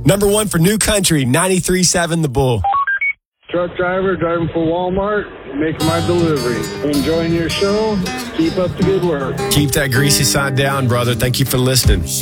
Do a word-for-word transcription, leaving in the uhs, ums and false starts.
Number one for New Country, ninety-three point seven The Bull. Truck driver driving for Walmart, making my delivery. Enjoying your show. Keep up the good work. Keep that greasy side down, brother. Thank you for listening.